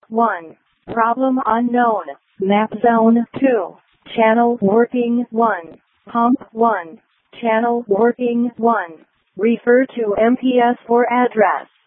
1. Problem unknown. Map zone 2. Channel working 1. Pump 1. Channel working 1. Refer to MPS for address.